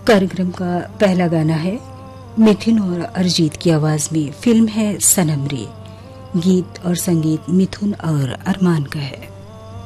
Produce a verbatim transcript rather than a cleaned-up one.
कार्यक्रम का पहला गाना है मिथुन और अरिजीत की आवाज में। फिल्म है सनम रे। गीत और संगीत मिथुन और अरमान का है।